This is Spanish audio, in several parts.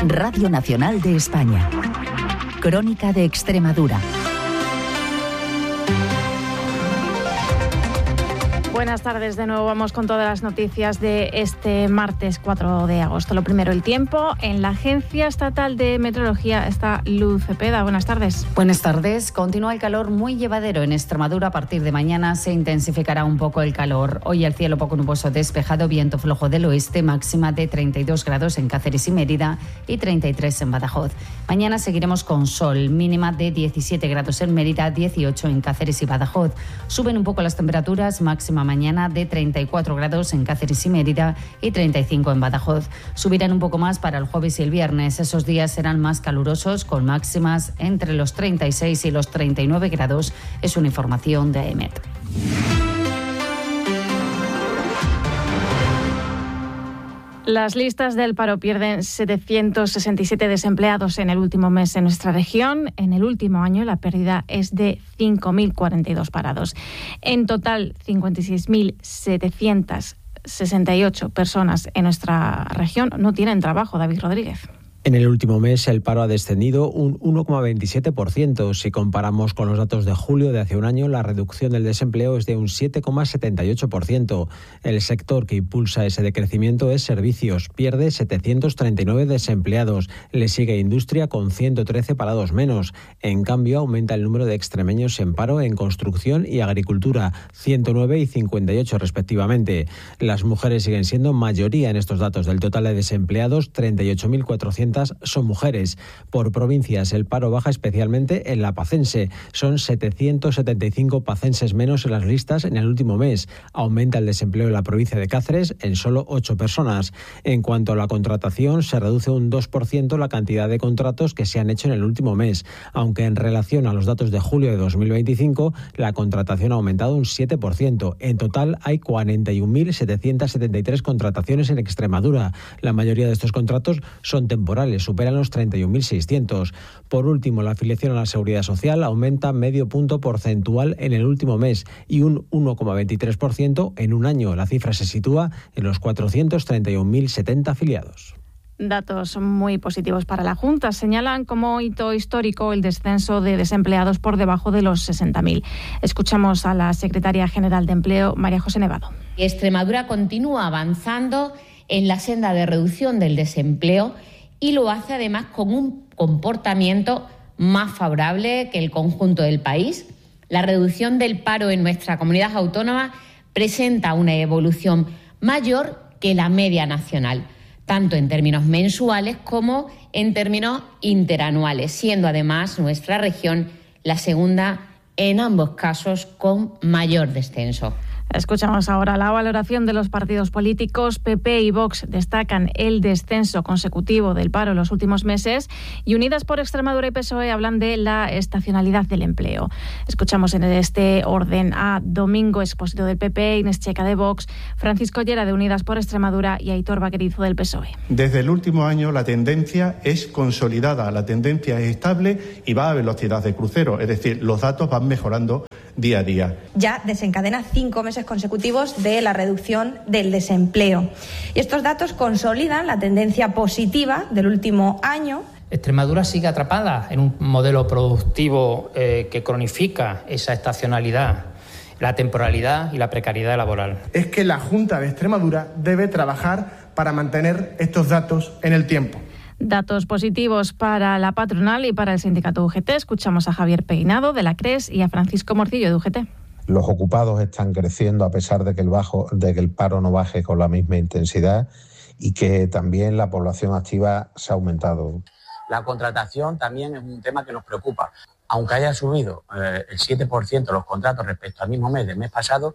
Radio Nacional de España. Crónica de Extremadura. Buenas tardes, de nuevo vamos con todas las noticias de este martes 4 de agosto. Lo primero, el tiempo. En la Agencia Estatal de Meteorología está Luz Cepeda. Buenas tardes. Buenas tardes. Continúa el calor muy llevadero en Extremadura. A partir de mañana se intensificará un poco el calor. Hoy el cielo poco nuboso despejado, viento flojo del oeste, máxima de 32 grados en Cáceres y Mérida y 33 en Badajoz. Mañana seguiremos con sol, mínima de 17 grados en Mérida, 18 en Cáceres y Badajoz. Suben un poco las temperaturas, máxima mañana de 34 grados en Cáceres y Mérida y 35 en Badajoz. Subirán un poco más para el jueves y el viernes. Esos días serán más calurosos, con máximas entre los 36 y los 39 grados. Es una información de AEMET. Las listas del paro pierden 767 desempleados en el último mes en nuestra región. En el último año la pérdida es de 5.042 parados. En total, 56.768 personas en nuestra región no tienen trabajo. David Rodríguez. En el último mes el paro ha descendido un 1,27%. Si comparamos con los datos de julio de hace un año, la reducción del desempleo es de un 7,78%. El sector que impulsa ese decrecimiento es servicios. Pierde 739 desempleados. Le sigue industria con 113 parados menos. En cambio, aumenta el número de extremeños en paro en construcción y agricultura, 109 y 58 respectivamente. Las mujeres siguen siendo mayoría en estos datos. Del total de desempleados, 38.400 son mujeres. Por provincias, el paro baja especialmente en la pacense. Son 775 pacenses menos en las listas en el último mes. Aumenta el desempleo en la provincia de Cáceres en solo 8 personas. En cuanto a la contratación, se reduce un 2% la cantidad de contratos que se han hecho en el último mes, aunque en relación a los datos de julio de 2025, la contratación ha aumentado un 7%. En total hay 41.773 contrataciones en Extremadura. La mayoría de estos contratos son temporales, superan los 31.600. Por último, la afiliación a la Seguridad Social aumenta medio punto porcentual en el último mes y un 1,23% en un año. La cifra se sitúa en los 431.070 afiliados. Datos muy positivos para la Junta. Señalan como hito histórico el descenso de desempleados por debajo de los 60.000. Escuchamos a la secretaria general de Empleo, María José Nevado. Extremadura continúa avanzando en la senda de reducción del desempleo y lo hace además con un comportamiento más favorable que el conjunto del país. La reducción del paro en nuestra comunidad autónoma presenta una evolución mayor que la media nacional, tanto en términos mensuales como en términos interanuales, siendo además nuestra región la segunda en ambos casos con mayor descenso. Escuchamos ahora la valoración de los partidos políticos. PP y Vox destacan el descenso consecutivo del paro en los últimos meses y Unidas por Extremadura y PSOE hablan de la estacionalidad del empleo. Escuchamos en este orden a Domingo Expósito del PP, Inés Checa de Vox, Francisco Llera de Unidas por Extremadura y Aitor Vaquerizo del PSOE. Desde el último año la tendencia es consolidada, la tendencia es estable y va a velocidad de crucero, es decir, los datos van mejorando día a día. Ya desencadena 5 meses consecutivos de la reducción del desempleo. Y estos datos consolidan la tendencia positiva del último año. Extremadura sigue atrapada en un modelo productivo que cronifica esa estacionalidad, la temporalidad y la precariedad laboral. Es que la Junta de Extremadura debe trabajar para mantener estos datos en el tiempo. Datos positivos para la patronal y para el sindicato UGT. Escuchamos a Javier Peinado de la CRES y a Francisco Morcillo de UGT. Los ocupados están creciendo a pesar de que el paro no baje con la misma intensidad y que también la población activa se ha aumentado. La contratación también es un tema que nos preocupa. Aunque haya subido el 7% los contratos respecto al mismo mes del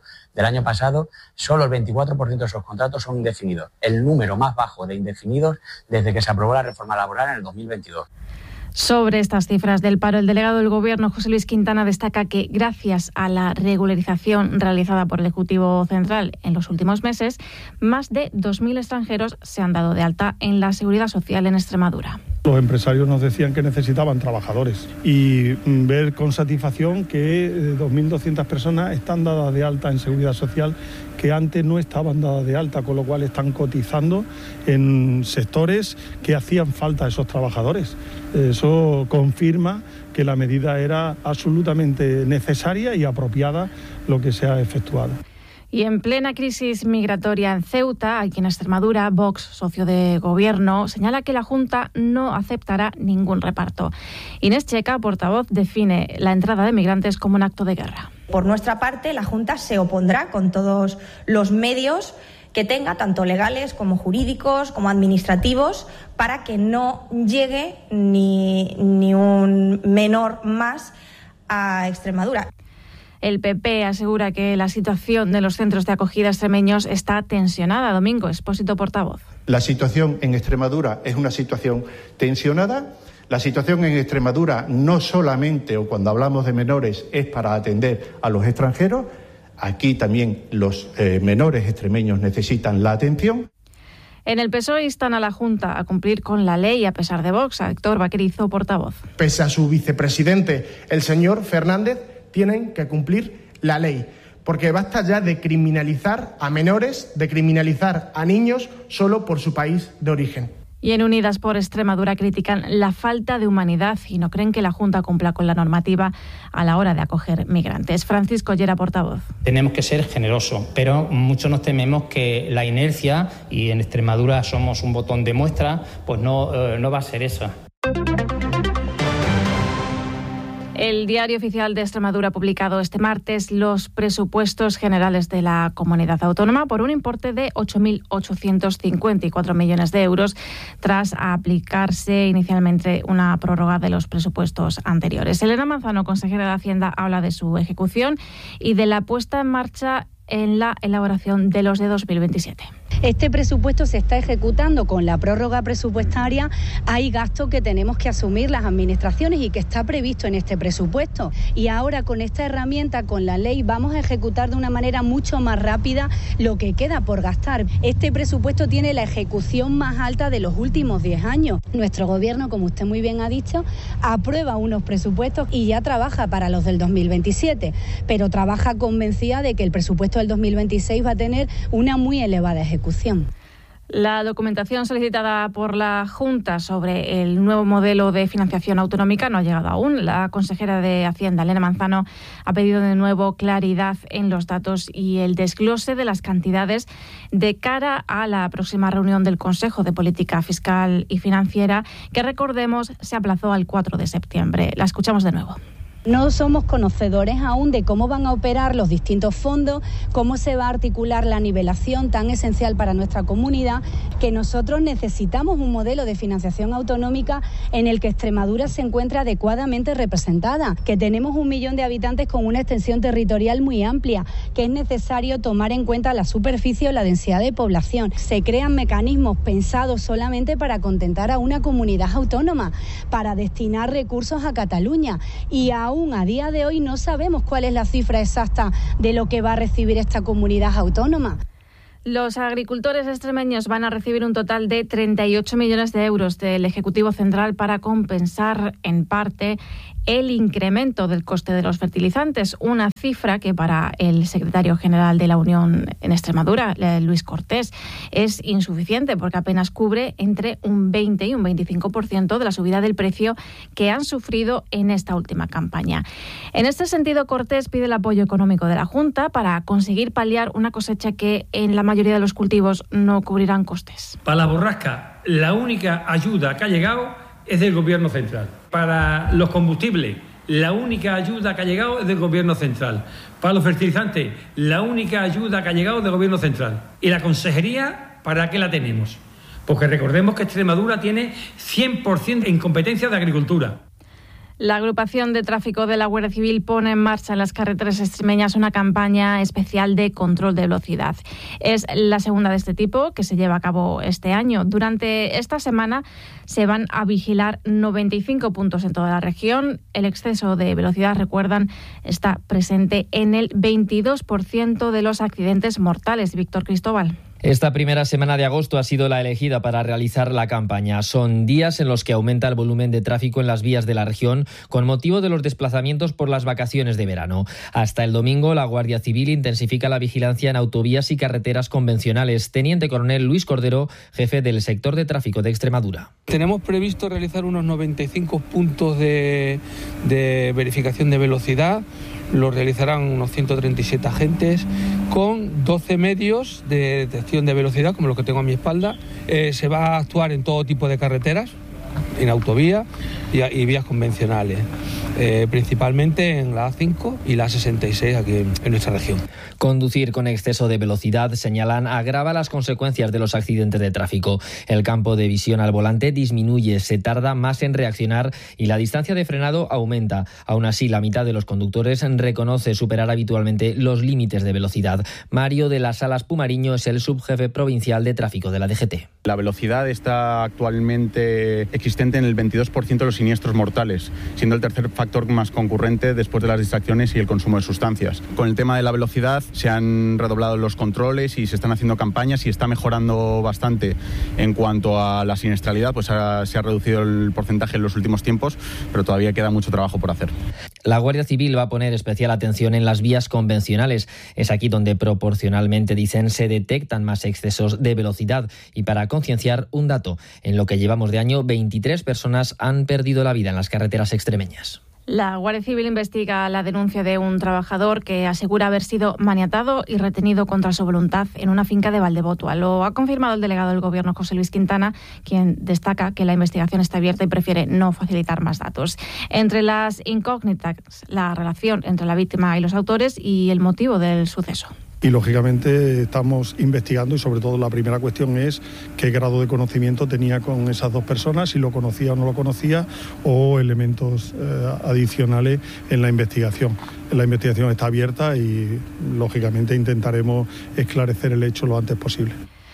año pasado, solo el 24% de esos contratos son indefinidos. El número más bajo de indefinidos desde que se aprobó la reforma laboral en el 2022. Sobre estas cifras del paro, el delegado del Gobierno, José Luis Quintana, destaca que gracias a la regularización realizada por el Ejecutivo Central en los últimos meses, más de 2.000 extranjeros se han dado de alta en la Seguridad Social en Extremadura. Los empresarios nos decían que necesitaban trabajadores y ver con satisfacción que 2.200 personas están dadas de alta en Seguridad Social que antes no estaban dadas de alta, con lo cual están cotizando en sectores que hacían falta a esos trabajadores. Eso confirma que la medida era absolutamente necesaria y apropiada lo que se ha efectuado. Y en plena crisis migratoria en Ceuta, aquí en Extremadura, Vox, socio de gobierno, señala que la Junta no aceptará ningún reparto. Inés Checa, portavoz, define la entrada de migrantes como un acto de guerra. Por nuestra parte, la Junta se opondrá con todos los medios que tenga, tanto legales como jurídicos, como administrativos, para que no llegue ni un menor más a Extremadura. El PP asegura que la situación de los centros de acogida extremeños está tensionada. Domingo Expósito, portavoz. La situación en Extremadura es una situación tensionada. La situación en Extremadura no solamente, o cuando hablamos de menores, es para atender a los extranjeros. Aquí también los menores extremeños necesitan la atención. En el PSOE instan a la Junta a cumplir con la ley a pesar de Vox. Héctor Vaquerizo, portavoz. Pese a su vicepresidente, el señor Fernández, tienen que cumplir la ley, porque basta ya de criminalizar a menores, de criminalizar a niños solo por su país de origen. Y en Unidas por Extremadura critican la falta de humanidad y no creen que la Junta cumpla con la normativa a la hora de acoger migrantes. Francisco Llera, portavoz. Tenemos que ser generosos, pero muchos nos tememos que la inercia, y en Extremadura somos un botón de muestra, pues no va a ser esa. El Diario Oficial de Extremadura ha publicado este martes los presupuestos generales de la comunidad autónoma por un importe de 8.854 millones de euros, tras aplicarse inicialmente una prórroga de los presupuestos anteriores. Elena Manzano, consejera de Hacienda, habla de su ejecución y de la puesta en marcha en la elaboración de los de 2027. Este presupuesto se está ejecutando con la prórroga presupuestaria. Hay gastos que tenemos que asumir las administraciones y que está previsto en este presupuesto. Y ahora con esta herramienta, con la ley, vamos a ejecutar de una manera mucho más rápida lo que queda por gastar. Este presupuesto tiene la ejecución más alta de los últimos 10 años. Nuestro gobierno, como usted muy bien ha dicho, aprueba unos presupuestos y ya trabaja para los del 2027, pero trabaja convencida de que el presupuesto del 2026 va a tener una muy elevada ejecución. La documentación solicitada por la Junta sobre el nuevo modelo de financiación autonómica no ha llegado aún. La consejera de Hacienda, Elena Manzano, ha pedido de nuevo claridad en los datos y el desglose de las cantidades de cara a la próxima reunión del Consejo de Política Fiscal y Financiera, que, recordemos, se aplazó al 4 de septiembre. La escuchamos de nuevo. No somos conocedores aún de cómo van a operar los distintos fondos, cómo se va a articular la nivelación tan esencial para nuestra comunidad, que nosotros necesitamos un modelo de financiación autonómica en el que Extremadura se encuentre adecuadamente representada, que tenemos 1 millón de habitantes con una extensión territorial muy amplia, que es necesario tomar en cuenta la superficie o la densidad de población. Se crean mecanismos pensados solamente para contentar a una comunidad autónoma, para destinar recursos a Cataluña, y aún a día de hoy no sabemos cuál es la cifra exacta de lo que va a recibir esta comunidad autónoma. Los agricultores extremeños van a recibir un total de 38 millones de euros del Ejecutivo Central para compensar en parte el incremento del coste de los fertilizantes, una cifra que para el secretario general de la Unión en Extremadura, Luis Cortés, es insuficiente porque apenas cubre entre un 20 y un 25% de la subida del precio que han sufrido en esta última campaña. En este sentido, Cortés pide el apoyo económico de la Junta para conseguir paliar una cosecha que en la mayoría de los cultivos no cubrirán costes. Para la borrasca, la única ayuda que ha llegado es del Gobierno central. Para los combustibles, la única ayuda que ha llegado es del Gobierno central. Para los fertilizantes, la única ayuda que ha llegado es del Gobierno central. ¿Y la consejería, para qué la tenemos? Porque recordemos que Extremadura tiene 100% en competencia de agricultura. La agrupación de tráfico de la Guardia Civil pone en marcha en las carreteras extremeñas una campaña especial de control de velocidad. Es la segunda de este tipo que se lleva a cabo este año. Durante esta semana se van a vigilar 95 puntos en toda la región. El exceso de velocidad, recuerdan, está presente en el 22% de los accidentes mortales. Víctor Cristóbal. Esta primera semana de agosto ha sido la elegida para realizar la campaña. Son días en los que aumenta el volumen de tráfico en las vías de la región con motivo de los desplazamientos por las vacaciones de verano. Hasta el domingo, la Guardia Civil intensifica la vigilancia en autovías y carreteras convencionales. Teniente Coronel Luis Cordero, jefe del sector de tráfico de Extremadura. Tenemos previsto realizar unos 95 puntos de verificación de velocidad. Lo realizarán unos 137 agentes con 12 medios de detección de velocidad, como los que tengo a mi espalda. Se va a actuar en todo tipo de carreteras, en autovía y vías convencionales, principalmente en la A5 y la A66 aquí en nuestra región. Conducir con exceso de velocidad, señalan, agrava las consecuencias de los accidentes de tráfico. El campo de visión al volante disminuye, se tarda más en reaccionar y la distancia de frenado aumenta. Aún así, la mitad de los conductores reconoce superar habitualmente los límites de velocidad. Mario de las Salas Pumariño es el subjefe provincial de tráfico de la DGT. La velocidad está actualmente existente en el 22% de los siniestros mortales, siendo el tercer factor más concurrente después de las distracciones y el consumo de sustancias. Con el tema de la velocidad se han redoblado los controles y se están haciendo campañas y está mejorando bastante. En cuanto a la siniestralidad, pues se ha reducido el porcentaje en los últimos tiempos, pero todavía queda mucho trabajo por hacer. La Guardia Civil va a poner especial atención en las vías convencionales. Es aquí donde proporcionalmente, dicen, se detectan más excesos de velocidad. Y para concienciar, un dato: en lo que llevamos de año, 23 personas han perdido la vida en las carreteras extremeñas. La Guardia Civil investiga la denuncia de un trabajador que asegura haber sido maniatado y retenido contra su voluntad en una finca de Valdebotua. Lo ha confirmado el delegado del Gobierno, José Luis Quintana, quien destaca que la investigación está abierta y prefiere no facilitar más datos. Entre las incógnitas, la relación entre la víctima y los autores y el motivo del suceso. Y lógicamente estamos investigando y sobre todo la primera cuestión es qué grado de conocimiento tenía con esas dos personas, si lo conocía o no lo conocía, o elementos adicionales en la investigación. La investigación está abierta y lógicamente intentaremos esclarecer el hecho lo antes posible.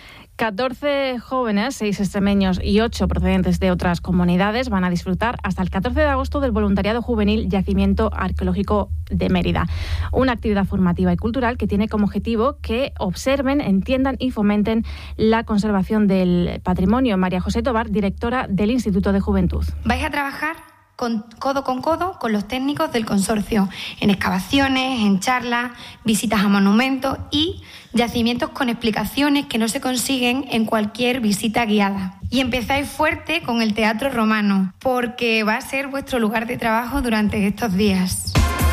14 jóvenes, 6 extremeños y 8 procedentes de otras comunidades van a disfrutar hasta el 14 de agosto del voluntariado juvenil Yacimiento Arqueológico de Mérida. Una actividad formativa y cultural que tiene como objetivo que observen, entiendan y fomenten la conservación del patrimonio. María José Tobar, directora del Instituto de Juventud. Vais a trabajar codo con codo con los técnicos del consorcio en excavaciones, en charlas, visitas a monumentos y yacimientos con explicaciones que no se consiguen en cualquier visita guiada. Y empezáis fuerte con el Teatro Romano, porque va a ser vuestro lugar de trabajo durante estos días.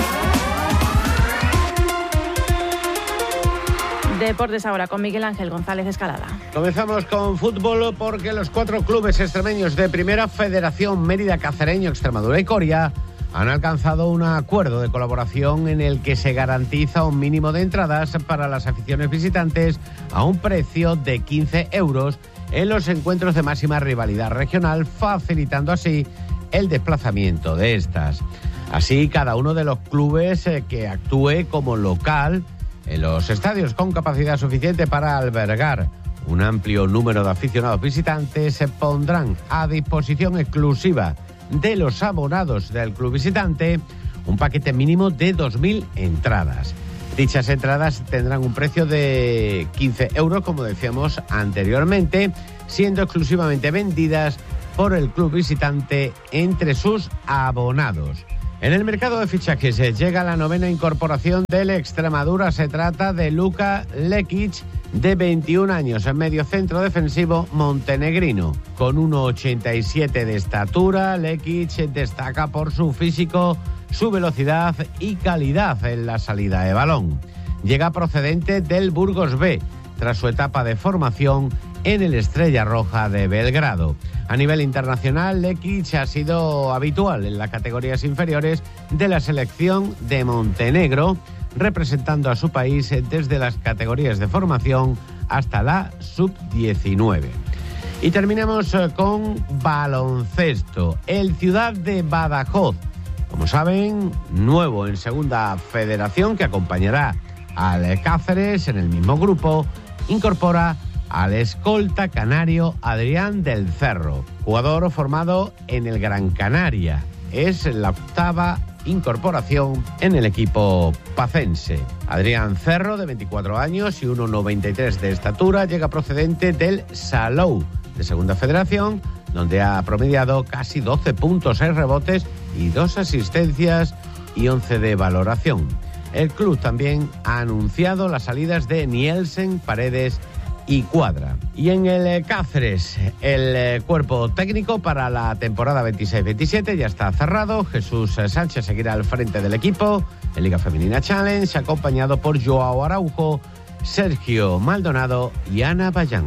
Deportes ahora con Miguel Ángel González Escalada. Comenzamos con fútbol porque los 4 clubes extremeños de Primera Federación, Mérida, Cacereño, Extremadura y Coria, han alcanzado un acuerdo de colaboración en el que se garantiza un mínimo de entradas para las aficiones visitantes a un precio de 15 euros en los encuentros de máxima rivalidad regional, facilitando así el desplazamiento de estas. Así, cada uno de los clubes que actúe como local en los estadios con capacidad suficiente para albergar un amplio número de aficionados visitantes se pondrán a disposición exclusiva de los abonados del club visitante un paquete mínimo de 2.000 entradas. Dichas entradas tendrán un precio de 15 euros, como decíamos anteriormente, siendo exclusivamente vendidas por el club visitante entre sus abonados. En el mercado de fichajes llega la 9ª incorporación del Extremadura. Se trata de Luka Lekic, de 21 años, en medio centro defensivo montenegrino. Con 1,87 de estatura, Lekic destaca por su físico, su velocidad y calidad en la salida de balón. Llega procedente del Burgos B, tras su etapa de formación en el Estrella Roja de Belgrado. A nivel internacional, Lekic ha sido habitual en las categorías inferiores de la selección de Montenegro, representando a su país desde las categorías de formación hasta la sub-19. Y terminamos con baloncesto. El Ciudad de Badajoz, como saben, nuevo en Segunda Federación, que acompañará al Cáceres en el mismo grupo, incorpora al escolta canario Adrián del Cerro, jugador formado en el Gran Canaria. Es la 8ª incorporación en el equipo pacense. Adrián Cerro, de 24 años y 1,93 de estatura, llega procedente del Salou, de Segunda Federación, donde ha promediado casi 12 puntos, 6 rebotes y 2 asistencias y 11 de valoración. El club también ha anunciado las salidas de Nielsen, Paredes y Cuadra. Y en el Cáceres, el cuerpo técnico para la temporada 26-27 ya está cerrado. Jesús Sánchez seguirá al frente del equipo en Liga Femenina Challenge, acompañado por Joao Araujo, Sergio Maldonado y Ana Bayán.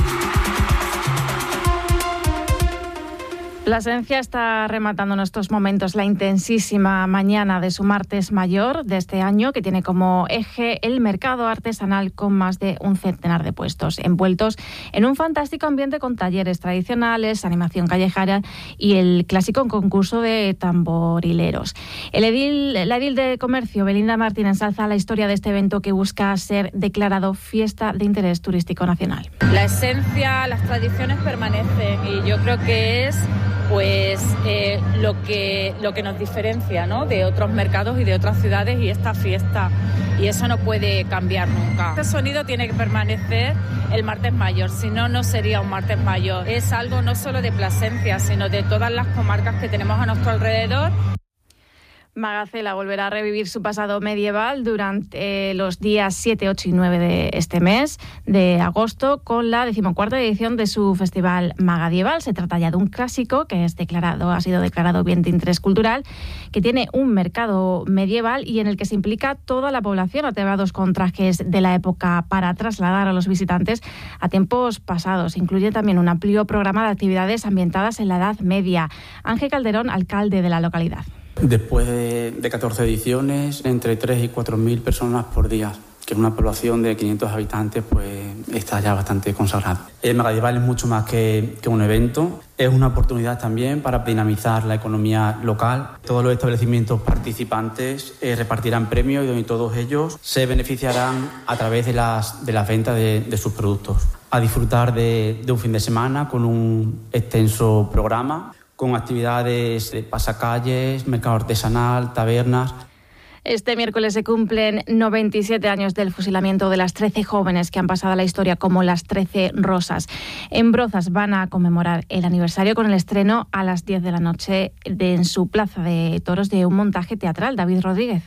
Plasencia está rematando en estos momentos la intensísima mañana de su martes mayor de este año, que tiene como eje el mercado artesanal con más de un centenar de puestos, envueltos en un fantástico ambiente con talleres tradicionales, animación callejera y el clásico concurso de tamborileros. La edil de Comercio, Belinda Martín, ensalza la historia de este evento que busca ser declarado fiesta de interés turístico nacional. La esencia, las tradiciones permanecen y yo creo que es lo que nos diferencia, ¿no?, de otros mercados y de otras ciudades y esta fiesta, y eso no puede cambiar nunca. Este sonido tiene que permanecer el martes mayor, si no, no sería un martes mayor. Es algo no solo de Plasencia, sino de todas las comarcas que tenemos a nuestro alrededor. Magacela volverá a revivir su pasado medieval durante los días 7, 8 y 9 de este mes de agosto con la 14ª edición de su festival Magadieval. Se trata ya de un clásico que ha sido declarado bien de interés cultural, que tiene un mercado medieval y en el que se implica toda la población, ataviados con trajes de la época para trasladar a los visitantes a tiempos pasados. Incluye también un amplio programa de actividades ambientadas en la Edad Media. Ángel Calderón, alcalde de la localidad. Después de 14 ediciones, entre 3 y 4.000 personas por día, que es una población de 500 habitantes, pues está ya bastante consagrado. El Magadieval es mucho más que un evento, es una oportunidad también para dinamizar la economía local. Todos los establecimientos participantes repartirán premios y todos ellos se beneficiarán a través de las ventas de sus productos. A disfrutar de un fin de semana con un extenso programa, con actividades de pasacalles, mercado artesanal, tabernas. Este miércoles se cumplen 97 años del fusilamiento de las 13 jóvenes que han pasado a la historia como las 13 Rosas. En Brozas van a conmemorar el aniversario con el estreno a las 10 de la noche en su plaza de toros de un montaje teatral. David Rodríguez.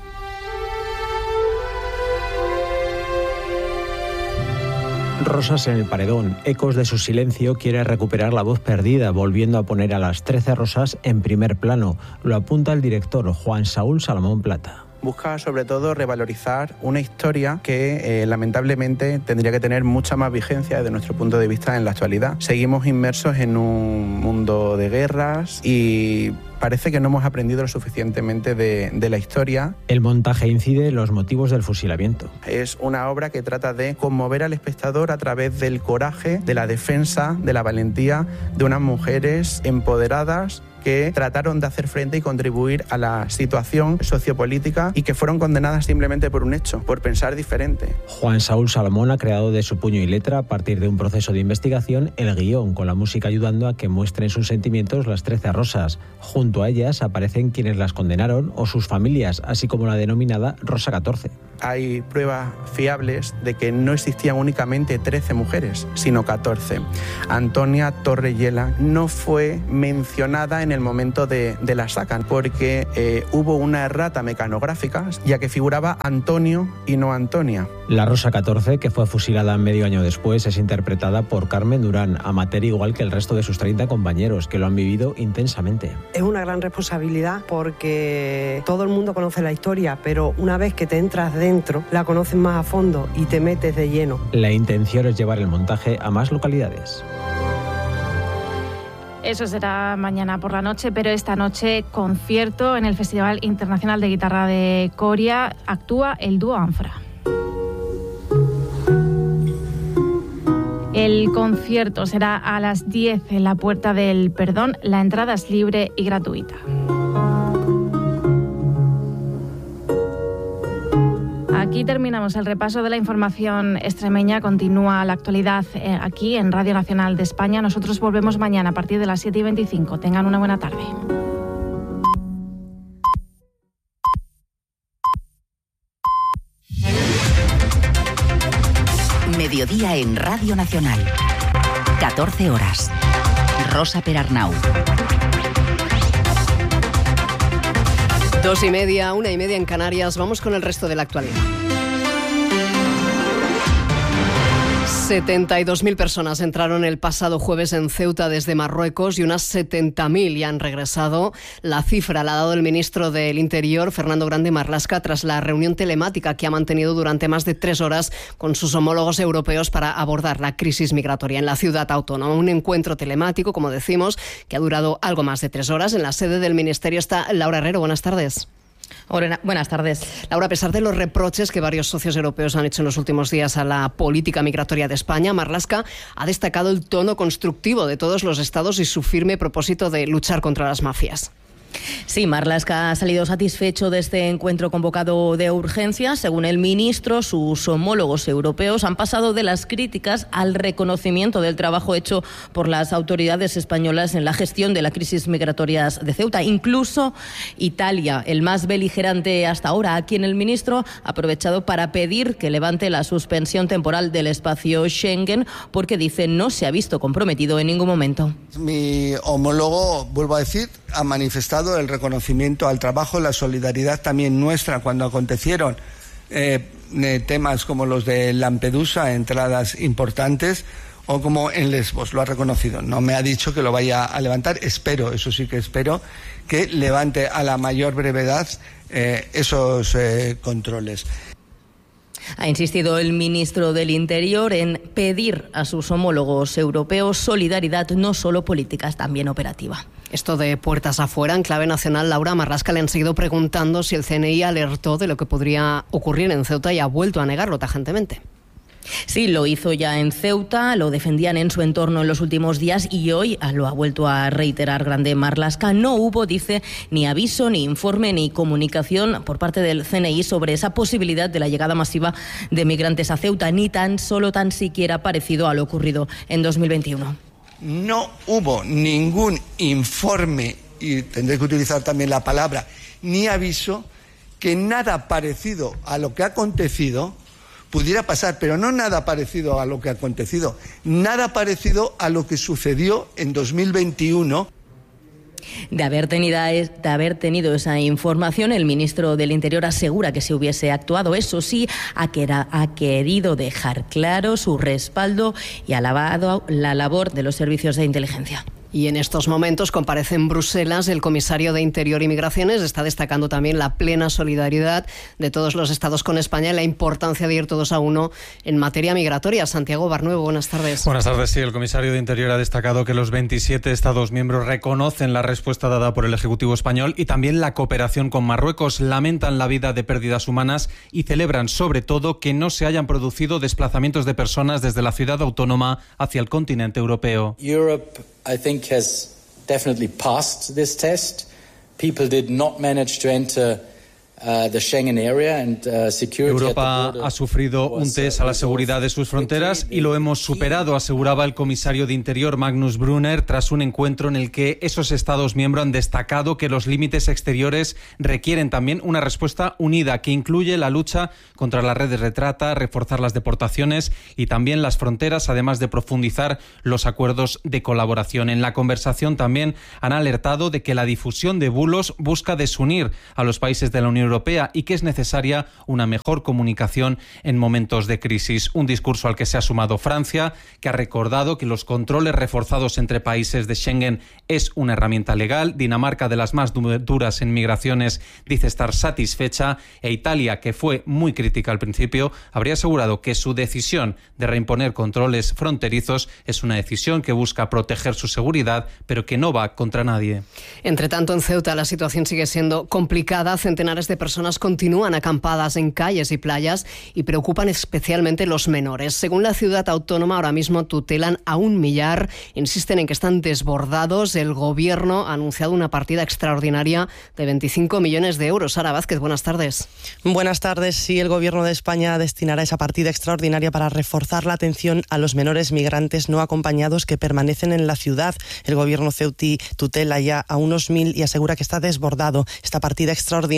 Rosas en el paredón, ecos de su silencio, quiere recuperar la voz perdida, volviendo a poner a las 13 Rosas en primer plano. Lo apunta el director Juan Saúl Salomón Plata. Busca sobre todo revalorizar una historia que lamentablemente tendría que tener mucha más vigencia desde nuestro punto de vista en la actualidad. Seguimos inmersos en un mundo de guerras y parece que no hemos aprendido lo suficientemente de la historia. El montaje incide en los motivos del fusilamiento. Es una obra que trata de conmover al espectador a través del coraje, de la defensa, de la valentía de unas mujeres empoderadas que trataron de hacer frente y contribuir a la situación sociopolítica y que fueron condenadas simplemente por un hecho, por pensar diferente. Juan Saúl Salomón ha creado de su puño y letra, a partir de un proceso de investigación, el guión, con la música ayudando a que muestren sus sentimientos las 13 Rosas. Junto a ellas aparecen quienes las condenaron o sus familias, así como la denominada Rosa 14. Hay pruebas fiables de que no existían únicamente 13 mujeres, sino 14. Antonia Torreyela no fue mencionada en el momento de la sacan, porque hubo una errata mecanográfica, ya que figuraba Antonio y no Antonia. La Rosa 14, que fue fusilada medio año después, es interpretada por Carmen Durán, amateur igual que el resto de sus 30 compañeros, que lo han vivido intensamente. Es una gran responsabilidad porque todo el mundo conoce la historia, pero una vez que te entras dentro, la conoces más a fondo y te metes de lleno. La intención es llevar el montaje a más localidades. Eso será mañana por la noche, pero esta noche concierto en el Festival Internacional de Guitarra de Coria. Actúa el dúo Anfra. El concierto será a las 10 en la Puerta del Perdón. La entrada es libre y gratuita. Aquí terminamos el repaso de la información extremeña. Continúa la actualidad aquí en Radio Nacional de España. Nosotros volvemos mañana a partir de las 7:25. Tengan una buena tarde. Hora en Radio Nacional. 14 horas. Rosa Perarnau. 2:30, 1:30 en Canarias. Vamos con el resto de la actualidad. 72.000 personas entraron el pasado jueves en Ceuta desde Marruecos y unas 70.000 ya han regresado. La cifra la ha dado el ministro del Interior, Fernando Grande Marlaska, tras la reunión telemática que ha mantenido durante más de 3 horas con sus homólogos europeos para abordar la crisis migratoria en la ciudad autónoma. Un encuentro telemático, como decimos, que ha durado algo más de 3 horas. En la sede del ministerio está Laura Herrero. Buenas tardes. Hola, buenas tardes. Laura, a pesar de los reproches que varios socios europeos han hecho en los últimos días a la política migratoria de España, Marlaska ha destacado el tono constructivo de todos los estados y su firme propósito de luchar contra las mafias. Sí, Marlaska ha salido satisfecho de este encuentro convocado de urgencia. Según el ministro, sus homólogos europeos han pasado de las críticas al reconocimiento del trabajo hecho por las autoridades españolas en la gestión de la crisis migratoria de Ceuta. Incluso Italia, el más beligerante hasta ahora, a quien el ministro ha aprovechado para pedir que levante la suspensión temporal del espacio Schengen, porque dice no se ha visto comprometido en ningún momento. Mi homólogo, vuelvo a decir, ha manifestado el reconocimiento al trabajo, la solidaridad también nuestra cuando acontecieron temas como los de Lampedusa, entradas importantes, o como en Lesbos, lo ha reconocido. No me ha dicho que lo vaya a levantar, espero, eso sí que espero, que levante a la mayor brevedad esos controles. Ha insistido el ministro del Interior en pedir a sus homólogos europeos solidaridad no solo política, también operativa. Esto de puertas afuera, en clave nacional, Laura, Marlaska le han seguido preguntando si el CNI alertó de lo que podría ocurrir en Ceuta y ha vuelto a negarlo tajantemente. Sí, lo hizo ya en Ceuta, lo defendían en su entorno en los últimos días y hoy lo ha vuelto a reiterar Grande Marlaska. No hubo, dice, ni aviso, ni informe, ni comunicación por parte del CNI sobre esa posibilidad de la llegada masiva de migrantes a Ceuta, ni tan siquiera parecido a lo ocurrido en 2021. No hubo ningún informe, y tendré que utilizar también la palabra, ni aviso, que nada parecido a lo que ha acontecido pudiera pasar, pero no nada parecido a lo que ha acontecido, nada parecido a lo que sucedió en 2021. De haber tenido esa información, el ministro del Interior asegura que se hubiese actuado. Eso sí, ha querido dejar claro su respaldo y ha alabado la labor de los servicios de inteligencia. Y en estos momentos comparece en Bruselas el comisario de Interior y Migraciones. Está destacando también la plena solidaridad de todos los estados con España y la importancia de ir todos a uno en materia migratoria. Santiago Barnuevo, buenas tardes. Buenas tardes. Sí, el comisario de Interior ha destacado que los 27 estados miembros reconocen la respuesta dada por el Ejecutivo español y también la cooperación con Marruecos. Lamentan la vida de pérdidas humanas y celebran sobre todo que no se hayan producido desplazamientos de personas desde la ciudad autónoma hacia el continente europeo. I think has definitely passed this test. People did not manage to enter the Schengen area and security. Europa ha sufrido un test a la seguridad de sus fronteras y lo hemos superado, aseguraba el comisario de Interior Magnus Brunner tras un encuentro en el que esos estados miembros han destacado que los límites exteriores requieren también una respuesta unida que incluye la lucha contra las redes de trata, reforzar las deportaciones y también las fronteras, además de profundizar los acuerdos de colaboración. En la conversación también han alertado de que la difusión de bulos busca desunir a los países de la Unión Europea y que es necesaria una mejor comunicación en momentos de crisis. Un discurso al que se ha sumado Francia, que ha recordado que los controles reforzados entre países de Schengen es una herramienta legal. Dinamarca, de las más duras en migraciones, dice estar satisfecha, e Italia, que fue muy crítica al principio, habría asegurado que su decisión de reimponer controles fronterizos es una decisión que busca proteger su seguridad, pero que no va contra nadie. Entre tanto, en Ceuta la situación sigue siendo complicada. Centenares de personas continúan acampadas en calles y playas y preocupan especialmente los menores. Según la ciudad autónoma, ahora mismo tutelan a 1 millar. Insisten en que están desbordados. El gobierno ha anunciado una partida extraordinaria de 25 millones de euros. Sara Vázquez, buenas tardes. Buenas tardes. Sí, el gobierno de España destinará esa partida extraordinaria para reforzar la atención a los menores migrantes no acompañados que permanecen en la ciudad. El gobierno ceutí tutela ya a unos 1.000 y asegura que está desbordado. Esta partida extraordinaria se suma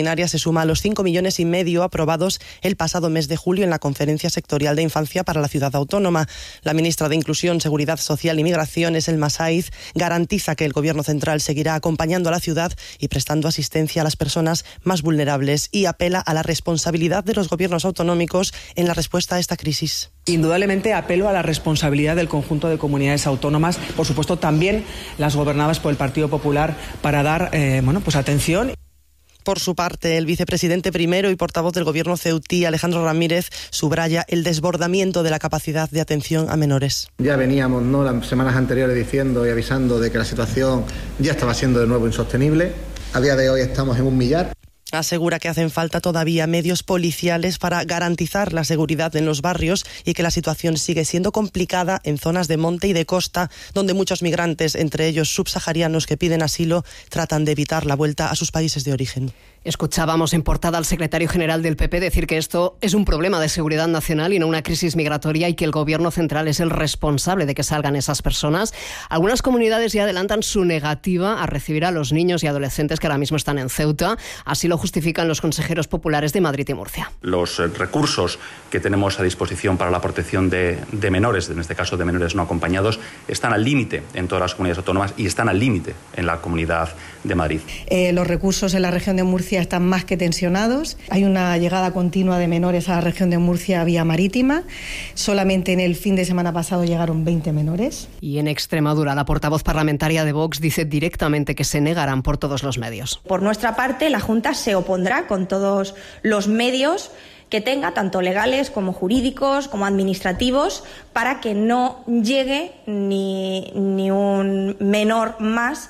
suma a los 5,5 millones aprobados el pasado mes de julio en la Conferencia Sectorial de Infancia para la Ciudad Autónoma. La ministra de Inclusión, Seguridad Social y Migraciones, Elma Saiz, garantiza que el Gobierno central seguirá acompañando a la ciudad y prestando asistencia a las personas más vulnerables y apela a la responsabilidad de los gobiernos autonómicos en la respuesta a esta crisis. Indudablemente apelo a la responsabilidad del conjunto de comunidades autónomas, por supuesto también las gobernadas por el Partido Popular, para dar atención. Por su parte, el vicepresidente primero y portavoz del Gobierno ceutí, Alejandro Ramírez, subraya el desbordamiento de la capacidad de atención a menores. Ya veníamos las semanas anteriores diciendo y avisando de que la situación ya estaba siendo de nuevo insostenible. A día de hoy estamos en 1 millar. Asegura que hacen falta todavía medios policiales para garantizar la seguridad en los barrios y que la situación sigue siendo complicada en zonas de monte y de costa, donde muchos migrantes, entre ellos subsaharianos que piden asilo, tratan de evitar la vuelta a sus países de origen. Escuchábamos en portada al secretario general del PP decir que esto es un problema de seguridad nacional y no una crisis migratoria, y que el Gobierno central es el responsable de que salgan esas personas. Algunas comunidades ya adelantan su negativa a recibir a los niños y adolescentes que ahora mismo están en Ceuta. Así lo justifican los consejeros populares de Madrid y Murcia. Los recursos que tenemos a disposición para la protección de menores, en este caso de menores no acompañados, están al límite en todas las comunidades autónomas y están al límite en la Comunidad de Madrid. Los recursos en la región de Murcia están más que tensionados. Hay una llegada continua de menores a la región de Murcia vía marítima. Solamente en el fin de semana pasado llegaron 20 menores. Y en Extremadura, la portavoz parlamentaria de Vox dice directamente que se negarán por todos los medios. Por nuestra parte, la Junta se opondrá con todos los medios que tenga, tanto legales como jurídicos, como administrativos, para que no llegue ni un menor más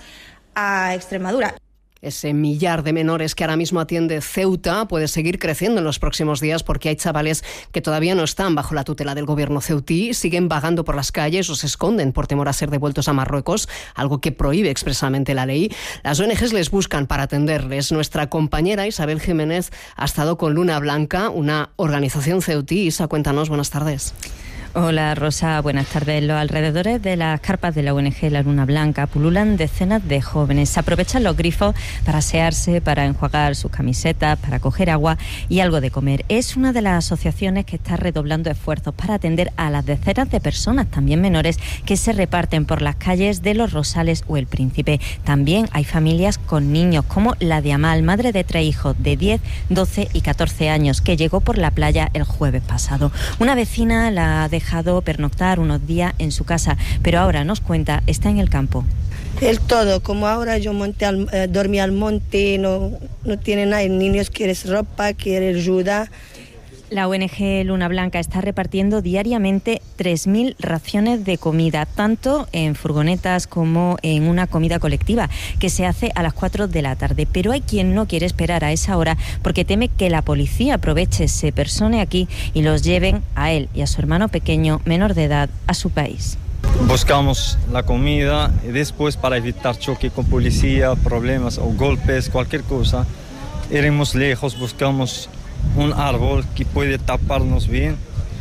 a Extremadura. Ese millar de menores que ahora mismo atiende Ceuta puede seguir creciendo en los próximos días, porque hay chavales que todavía no están bajo la tutela del Gobierno ceutí, siguen vagando por las calles o se esconden por temor a ser devueltos a Marruecos, algo que prohíbe expresamente la ley. Las ONGs les buscan para atenderles. Nuestra compañera Isabel Jiménez ha estado con Luna Blanca, una organización ceutí. Isa, cuéntanos, buenas tardes. Hola Rosa, buenas tardes. En los alrededores de las carpas de la ONG La Luna Blanca pululan decenas de jóvenes. Aprovechan los grifos para asearse, para enjuagar sus camisetas, para coger agua y algo de comer. Es una de las asociaciones que está redoblando esfuerzos para atender a las decenas de personas, también menores, que se reparten por las calles de Los Rosales o El Príncipe. También hay familias con niños, como la de Amal, madre de 3 hijos de 10, 12 y 14 años, que llegó por la playa el jueves pasado. Una vecina la dejado pernoctar unos días en su casa, pero ahora nos cuenta, está en el campo. El todo, como ahora yo dormí al monte, no tiene nada, el niño quiere ropa, quiere ayuda. La ONG Luna Blanca está repartiendo diariamente 3.000 raciones de comida, tanto en furgonetas como en una comida colectiva que se hace a las 4 de la tarde. Pero hay quien no quiere esperar a esa hora porque teme que la policía aproveche, se persone aquí y los lleven a él y a su hermano pequeño, menor de edad, a su país. Buscamos la comida y después, para evitar choque con policía, problemas o golpes, cualquier cosa, iremos lejos, buscamos un árbol que puede taparnos bien.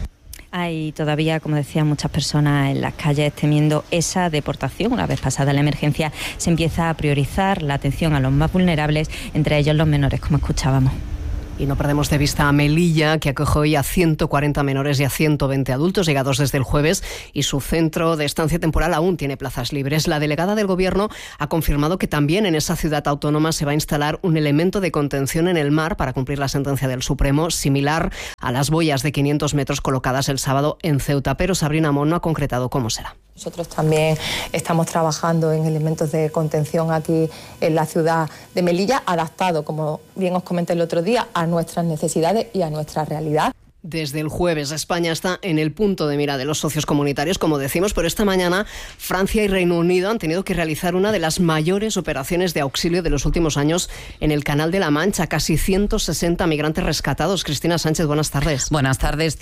Hay todavía, como decía, muchas personas en las calles temiendo esa deportación. Una vez pasada la emergencia, se empieza a priorizar la atención a los más vulnerables, entre ellos los menores, como escuchábamos. Y no perdemos de vista a Melilla, que acoge hoy a 140 menores y a 120 adultos llegados desde el jueves, y su centro de estancia temporal aún tiene plazas libres. La delegada del Gobierno ha confirmado que también en esa ciudad autónoma se va a instalar un elemento de contención en el mar para cumplir la sentencia del Supremo, similar a las boyas de 500 metros colocadas el sábado en Ceuta. Pero Sabrina Mon no ha concretado cómo será. Nosotros también estamos trabajando en elementos de contención aquí en la ciudad de Melilla, adaptado, como bien os comenté el otro día, a nuestras necesidades y a nuestra realidad. Desde el jueves España está en el punto de mira de los socios comunitarios, como decimos, pero esta mañana Francia y Reino Unido han tenido que realizar una de las mayores operaciones de auxilio de los últimos años en el Canal de la Mancha. Casi 160 migrantes rescatados. Cristina Sánchez, buenas tardes. Buenas tardes.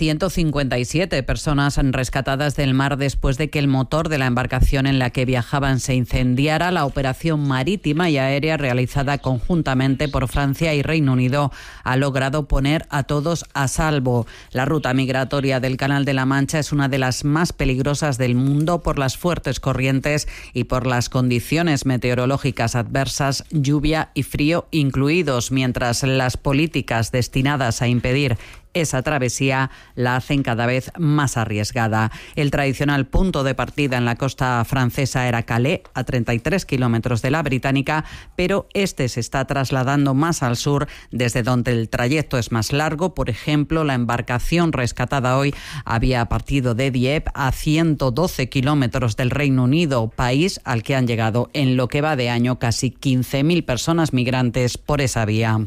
157 personas rescatadas del mar después de que el motor de la embarcación en la que viajaban se incendiara. La operación marítima y aérea realizada conjuntamente por Francia y Reino Unido ha logrado poner a todos a salvo. La ruta migratoria del Canal de la Mancha es una de las más peligrosas del mundo por las fuertes corrientes y por las condiciones meteorológicas adversas, lluvia y frío incluidos, mientras las políticas destinadas a impedir esa travesía la hacen cada vez más arriesgada. El tradicional punto de partida en la costa francesa era Calais, a 33 kilómetros de la británica, pero este se está trasladando más al sur, desde donde el trayecto es más largo. Por ejemplo, la embarcación rescatada hoy había partido de Dieppe, a 112 kilómetros del Reino Unido, país al que han llegado en lo que va de año casi 15.000 personas migrantes por esa vía.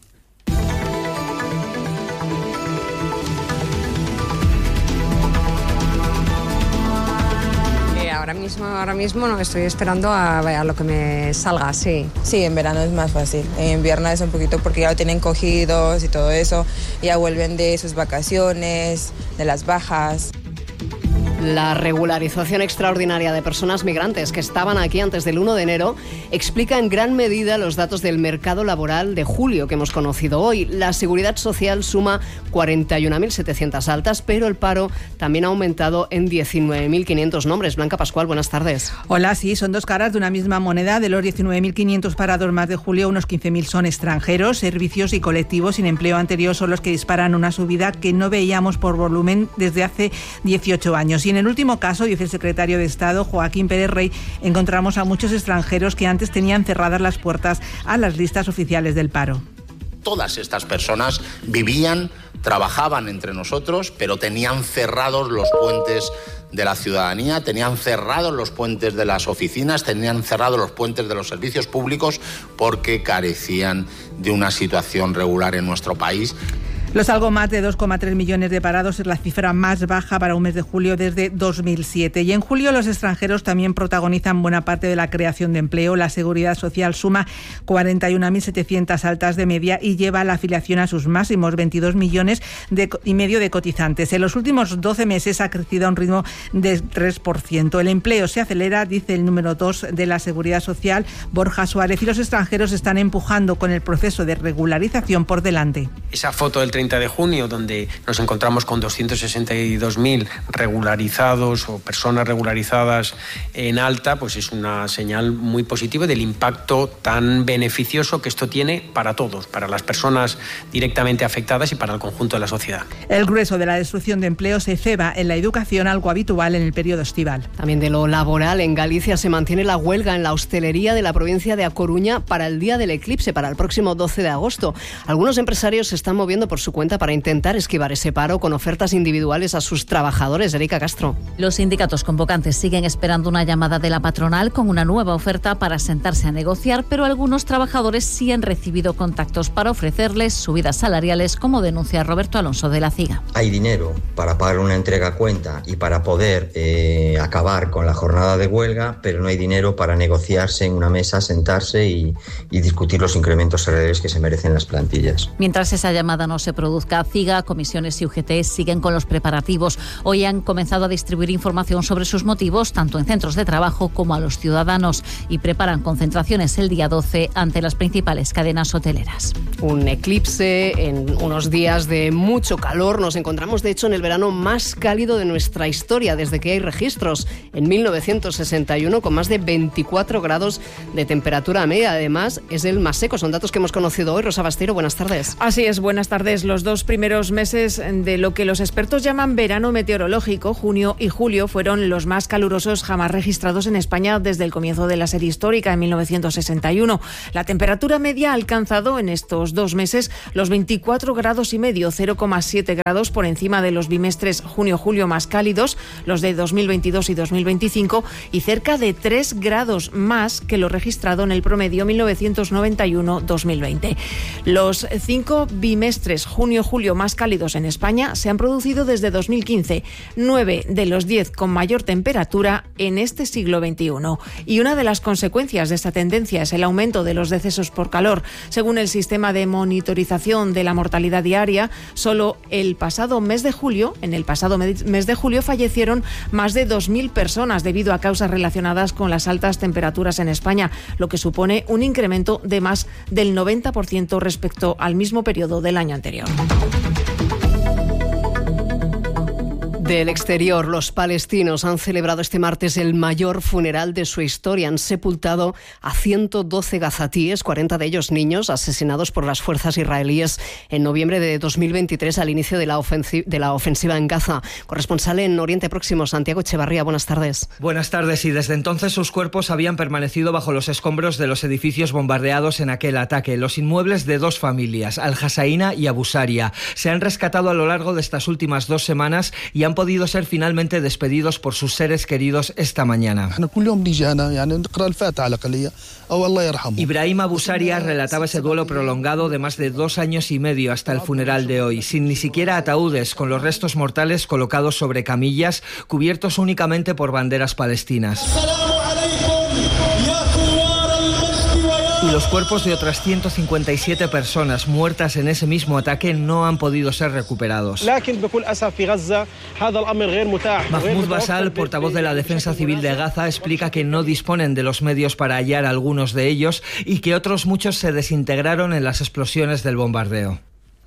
Ahora mismo no, estoy esperando a lo que me salga, sí. Sí, en verano es más fácil. En invierno es un poquito porque ya lo tienen cogidos y todo eso. Ya vuelven de sus vacaciones, de las bajas. La regularización extraordinaria de personas migrantes que estaban aquí antes del 1 de enero explica en gran medida los datos del mercado laboral de julio que hemos conocido hoy. La Seguridad Social suma 41.700 altas, pero el paro también ha aumentado en 19.500 nombres. Blanca Pascual, buenas tardes. Hola, sí, son dos caras de una misma moneda. De los 19.500 parados más de julio, unos 15.000 son extranjeros. Servicios y colectivos sin empleo anterior son los que disparan una subida que no veíamos por volumen desde hace 18 años. Y en el último caso, dice el secretario de Estado, Joaquín Pérez Rey, encontramos a muchos extranjeros que antes tenían cerradas las puertas a las listas oficiales del paro. Todas estas personas vivían, trabajaban entre nosotros, pero tenían cerrados los puentes de la ciudadanía, tenían cerrados los puentes de las oficinas, tenían cerrados los puentes de los servicios públicos porque carecían de una situación regular en nuestro país. Los algo más de 2,3 millones de parados es la cifra más baja para un mes de julio desde 2007. Y en julio los extranjeros también protagonizan buena parte de la creación de empleo. La Seguridad Social suma 41.700 altas de media y lleva la afiliación a sus máximos, 22 millones y medio de cotizantes. En los últimos 12 meses ha crecido a un ritmo de 3%. El empleo se acelera, dice el número 2 de la Seguridad Social, Borja Suárez, y los extranjeros están empujando con el proceso de regularización por delante. Esa foto del 30 de junio, donde nos encontramos con 262.000 regularizados o personas regularizadas en alta, pues es una señal muy positiva del impacto tan beneficioso que esto tiene para todos, para las personas directamente afectadas y para el conjunto de la sociedad. El grueso de la destrucción de empleo se ceba en la educación, algo habitual en el periodo estival. También de lo laboral, en Galicia se mantiene la huelga en la hostelería de la provincia de A Coruña para el día del eclipse, para el próximo 12 de agosto. Algunos empresarios se están moviendo por su cuenta para intentar esquivar ese paro con ofertas individuales a sus trabajadores. Erika Castro. Los sindicatos convocantes siguen esperando una llamada de la patronal con una nueva oferta para sentarse a negociar, pero algunos trabajadores sí han recibido contactos para ofrecerles subidas salariales, como denuncia Roberto Alonso de la CIGA. Hay dinero para pagar una entrega a cuenta y para poder acabar con la jornada de huelga, pero no hay dinero para negociarse en una mesa, sentarse y discutir los incrementos salariales que se merecen las plantillas. Mientras esa llamada no se produzca, CIGA, comisiones y UGT siguen con los preparativos. Hoy han comenzado a distribuir información sobre sus motivos, tanto en centros de trabajo como a los ciudadanos, y preparan concentraciones el día 12 ante las principales cadenas hoteleras. Un eclipse en unos días de mucho calor. Nos encontramos, de hecho, en el verano más cálido de nuestra historia, desde que hay registros, en 1961, con más de 24 grados de temperatura media. Además, es el más seco. Son datos que hemos conocido hoy. Rosa Bastero, buenas tardes. Así es, buenas tardes. Los dos primeros meses de lo que los expertos llaman verano meteorológico, junio y julio, fueron los más calurosos jamás registrados en España desde el comienzo de la serie histórica en 1961. La temperatura media ha alcanzado en estos 2 meses los 24 grados y medio, 0,7 grados por encima de los bimestres junio-julio más cálidos, los de 2022 y 2025, y cerca de 3 grados más que lo registrado en el promedio 1991-2020. Los 5 bimestres junio-julio más cálidos en España se han producido desde 2015, 9 de los 10 con mayor temperatura en este siglo XXI. Y una de las consecuencias de esta tendencia es el aumento de los decesos por calor. Según el sistema de monitorización de la mortalidad diaria, solo el pasado mes de julio, fallecieron más de 2.000 personas debido a causas relacionadas con las altas temperaturas en España, lo que supone un incremento de más del 90% respecto al mismo periodo del año anterior. Del exterior, los palestinos han celebrado este martes el mayor funeral de su historia. Han sepultado a 112 gazatíes, 40 de ellos niños, asesinados por las fuerzas israelíes en noviembre de 2023 al inicio de la ofensiva en Gaza. Corresponsal en Oriente Próximo, Santiago Echevarría, buenas tardes. Buenas tardes, y desde entonces sus cuerpos habían permanecido bajo los escombros de los edificios bombardeados en aquel ataque. Los inmuebles de dos familias, Al-Jasaina y Abu Saria, se han rescatado a lo largo de estas últimas 2 semanas y han podido ser finalmente despedidos por sus seres queridos esta mañana. Ibrahim Abu Saria relataba ese duelo prolongado de más de 2 años y medio hasta el funeral de hoy, sin ni siquiera ataúdes, con los restos mortales colocados sobre camillas, cubiertos únicamente por banderas palestinas. Y los cuerpos de otras 157 personas muertas en ese mismo ataque no han podido ser recuperados. Mahmoud Basal, portavoz de la Defensa Civil de Gaza, explica que no disponen de los medios para hallar a algunos de ellos y que otros muchos se desintegraron en las explosiones del bombardeo.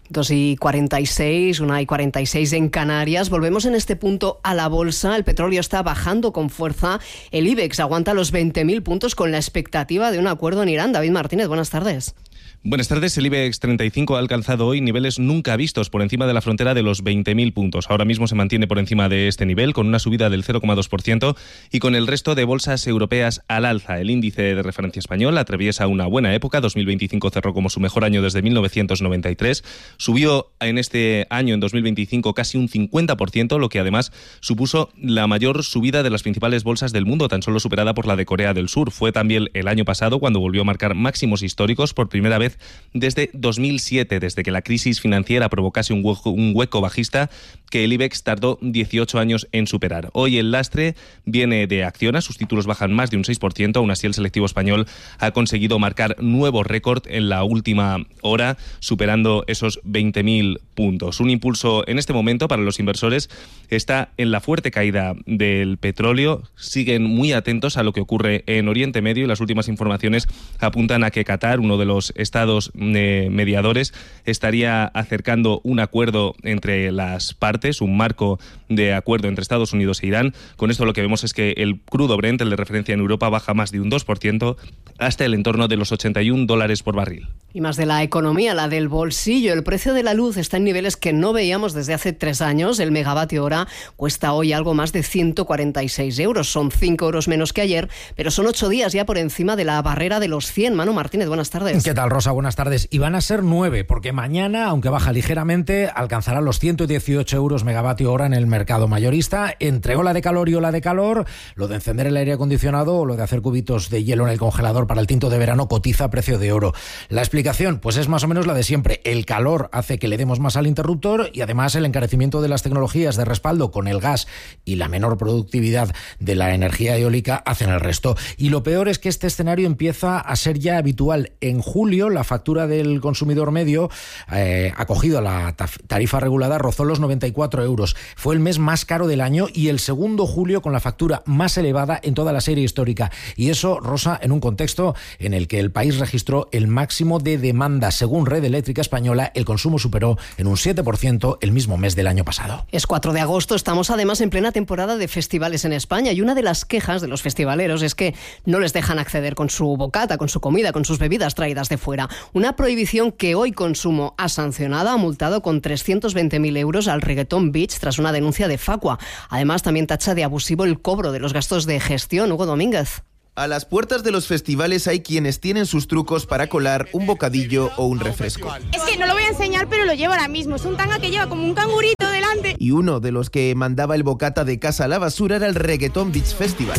2:46, 1:46 en Canarias. Volvemos en este punto a la bolsa. El petróleo está bajando con fuerza. El IBEX aguanta los 20.000 puntos con la expectativa de un acuerdo en Irán. David Martínez, buenas tardes. Buenas tardes. El IBEX 35 ha alcanzado hoy niveles nunca vistos por encima de la frontera de los 20.000 puntos. Ahora mismo se mantiene por encima de este nivel con una subida del 0,2% y con el resto de bolsas europeas al alza. El índice de referencia español atraviesa una buena época. 2025 cerró como su mejor año desde 1993. Subió en este año, en 2025, casi un 50%, lo que además supuso la mayor subida de las principales bolsas del mundo, tan solo superada por la de Corea del Sur. Fue también el año pasado cuando volvió a marcar máximos históricos por primera vez desde 2007, desde que la crisis financiera provocase un hueco bajista que el IBEX tardó 18 años en superar. Hoy el lastre viene de Acciona, sus títulos bajan más de un 6%, aún así el selectivo español ha conseguido marcar nuevo récord en la última hora, superando esos 20.000 puntos. Un impulso en este momento para los inversores está en la fuerte caída del petróleo. Siguen muy atentos a lo que ocurre en Oriente Medio y las últimas informaciones apuntan a que Qatar, uno de los estados mediadores, estaría acercando un acuerdo entre las partes, un marco de acuerdo entre Estados Unidos e Irán. Con esto lo que vemos es que el crudo Brent, el de referencia en Europa, baja más de un 2% hasta el entorno de los $81 por barril. Y más de la economía, la del bolsillo. El precio de la luz está en niveles que no veíamos desde hace 3 años. El megavatio hora cuesta hoy algo más de 146 euros. Son 5 euros menos que ayer, pero son 8 días ya por encima de la barrera de los 100. Manu Martínez, buenas tardes. ¿Qué tal, Rosa? Buenas tardes. Y van a ser 9, porque mañana, aunque baja ligeramente, alcanzará los 118 euros megavatio hora en el mercado mayorista. Entre ola de calor y ola de calor, lo de encender el aire acondicionado o lo de hacer cubitos de hielo en el congelador para el tinto de verano cotiza a precio de oro. La explicación, pues es más o menos la de siempre. El calor hace que le demos más al interruptor y además el encarecimiento de las tecnologías de respaldo con el gas y la menor productividad de la energía eólica hacen el resto. Y lo peor es que este escenario empieza a ser ya habitual. En julio, la factura del consumidor medio acogido a la tarifa regulada rozó los 94 euros. Fue el mes más caro del año y el segundo julio con la factura más elevada en toda la serie histórica. Y eso, Rosa, en un contexto en el que el país registró el máximo de demanda. Según Red Eléctrica Española, el consumo superó en un 7% el mismo mes del año pasado. Es 4 de agosto, estamos además en plena temporada de festivales en España y una de las quejas de los festivaleros es que no les dejan acceder con su bocata, con su comida, con sus bebidas traídas de fuera. Una prohibición que hoy Consumo ha sancionado, ha multado con 320.000 euros al Reggaeton Beach tras una denuncia de Facua. Además, también tacha de abusivo el cobro de los gastos de gestión. Hugo Domínguez. A las puertas de los festivales hay quienes tienen sus trucos para colar un bocadillo o un refresco. Es que no lo voy a enseñar, pero lo llevo ahora mismo. Es un tanga que lleva como un cangurito delante. Y uno de los que mandaba el bocata de casa a la basura era el Reggaeton Beach Festival.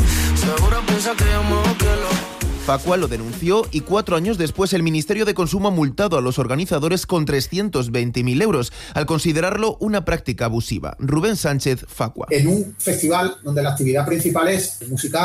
Facua lo denunció y 4 años después el Ministerio de Consumo ha multado a los organizadores con 320.000 euros al considerarlo una práctica abusiva. Rubén Sánchez, Facua. En un festival donde la actividad principal es musical,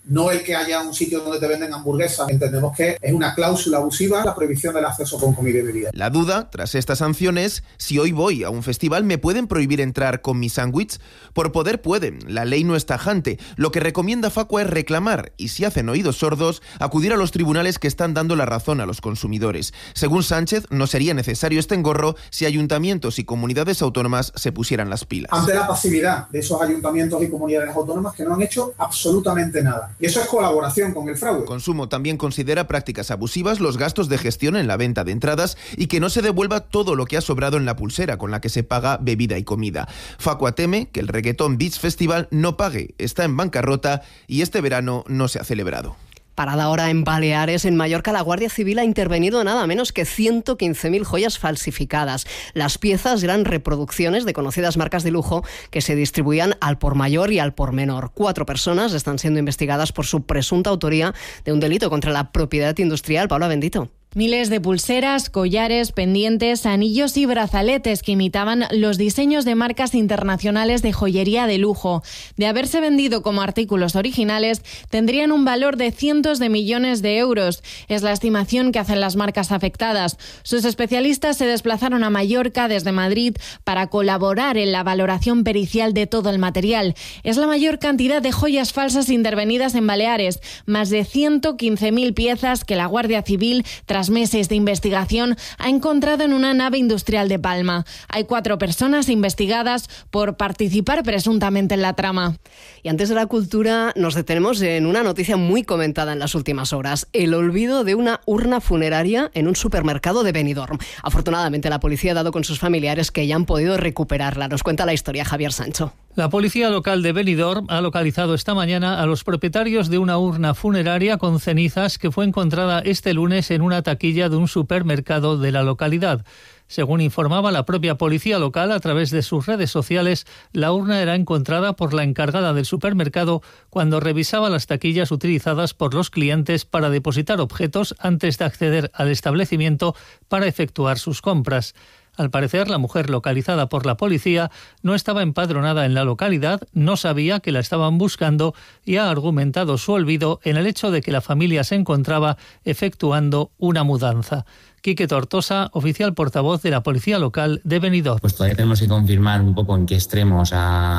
no el que haya un sitio donde te venden hamburguesas. Entendemos que es una cláusula abusiva la prohibición del acceso con comida y bebida. La duda, tras estas sanciones, si hoy voy a un festival, ¿me pueden prohibir entrar con mi sándwich? Por poder pueden, la ley no es tajante. Lo que recomienda Facua es reclamar y, si hacen oídos sordos, acudir a los tribunales que están dando la razón a los consumidores. Según Sánchez, no sería necesario este engorro si ayuntamientos y comunidades autónomas se pusieran las pilas. Ante la pasividad de esos ayuntamientos y comunidades autónomas que no han hecho absolutamente nada. Y eso es colaboración con el fraude. Consumo también considera prácticas abusivas los gastos de gestión en la venta de entradas y que no se devuelva todo lo que ha sobrado en la pulsera con la que se paga bebida y comida. Facua teme que el Reggaeton Beach Festival no pague, está en bancarrota y este verano no se ha celebrado. Parada ahora en Baleares. En Mallorca, la Guardia Civil ha intervenido nada menos que 115.000 joyas falsificadas. Las piezas eran reproducciones de conocidas marcas de lujo que se distribuían al por mayor y al por menor. 4 personas están siendo investigadas por su presunta autoría de un delito contra la propiedad industrial. Paula Bendito. Miles de pulseras, collares, pendientes, anillos y brazaletes que imitaban los diseños de marcas internacionales de joyería de lujo. De haberse vendido como artículos originales, tendrían un valor de cientos de millones de euros. Es la estimación que hacen las marcas afectadas. Sus especialistas se desplazaron a Mallorca desde Madrid para colaborar en la valoración pericial de todo el material. Es la mayor cantidad de joyas falsas intervenidas en Baleares, más de 115.000 piezas que la Guardia Civil, tras meses de investigación, ha encontrado en una nave industrial de Palma. Hay 4 personas investigadas por participar presuntamente en la trama. Y antes de la cultura, nos detenemos en una noticia muy comentada en las últimas horas: el olvido de una urna funeraria en un supermercado de Benidorm. Afortunadamente, la policía ha dado con sus familiares que ya han podido recuperarla. Nos cuenta la historia Javier Sancho. La policía local de Benidorm ha localizado esta mañana a los propietarios de una urna funeraria con cenizas que fue encontrada este lunes en una taquilla de un supermercado de la localidad. Según informaba la propia policía local a través de sus redes sociales, la urna era encontrada por la encargada del supermercado cuando revisaba las taquillas utilizadas por los clientes para depositar objetos antes de acceder al establecimiento para efectuar sus compras. Al parecer, la mujer localizada por la policía no estaba empadronada en la localidad, no sabía que la estaban buscando y ha argumentado su olvido en el hecho de que la familia se encontraba efectuando una mudanza. Quique Tortosa, oficial portavoz de la policía local de Benidorm. Pues todavía tenemos que confirmar un poco en qué extremos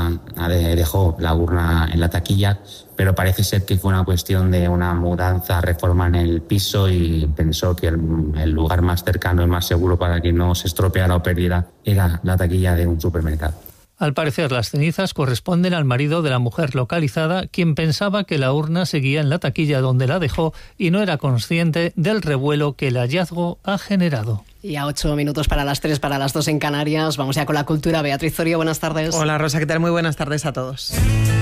dejó la urna en la taquilla, pero parece ser que fue una cuestión de una mudanza, reforma en el piso y pensó que el lugar más cercano y más seguro para que no se estropeara o perdiera era la taquilla de un supermercado. Al parecer, las cenizas corresponden al marido de la mujer localizada, quien pensaba que la urna seguía en la taquilla donde la dejó y no era consciente del revuelo que el hallazgo ha generado. Y a 8 minutos para las 3, para las 2 en Canarias. Vamos ya con la cultura. Beatriz Zorio, buenas tardes. Hola Rosa, ¿qué tal? Muy buenas tardes a todos.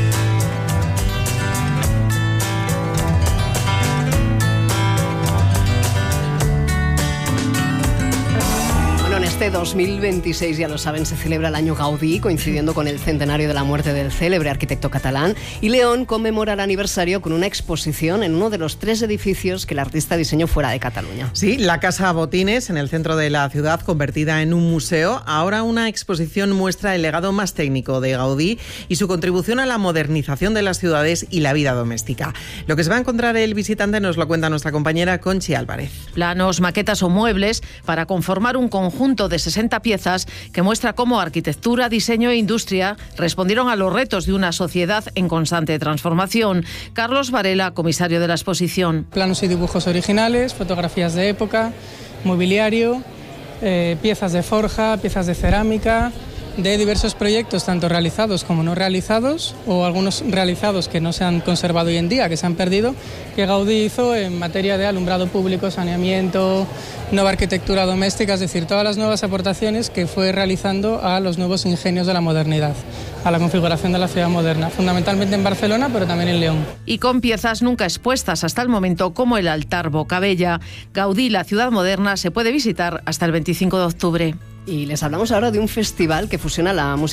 Este 2026, ya lo saben, se celebra el año Gaudí, coincidiendo con el centenario de la muerte del célebre arquitecto catalán, y León conmemora el aniversario con una exposición en uno de los 3 edificios que el artista diseñó fuera de Cataluña. Sí, la Casa Botines, en el centro de la ciudad, convertida en un museo. Ahora una exposición muestra el legado más técnico de Gaudí y su contribución a la modernización de las ciudades y la vida doméstica. Lo que se va a encontrar el visitante nos lo cuenta nuestra compañera Conchi Álvarez. Planos, maquetas o muebles para conformar un conjunto de 60 piezas que muestra cómo arquitectura, diseño e industria respondieron a los retos de una sociedad en constante transformación. Carlos Varela, comisario de la exposición. Planos y dibujos originales, fotografías de época, mobiliario, piezas de forja, piezas de cerámica, de diversos proyectos, tanto realizados como no realizados, o algunos realizados que no se han conservado hoy en día, que se han perdido, que Gaudí hizo en materia de alumbrado público, saneamiento, nueva arquitectura doméstica, es decir, todas las nuevas aportaciones que fue realizando a los nuevos ingenios de la modernidad, a la configuración de la ciudad moderna, fundamentalmente en Barcelona, pero también en León. Y con piezas nunca expuestas hasta el momento, como el altar Bocabella. Gaudí, la ciudad moderna, se puede visitar hasta el 25 de octubre. Y les hablamos ahora de un festival que fusiona la música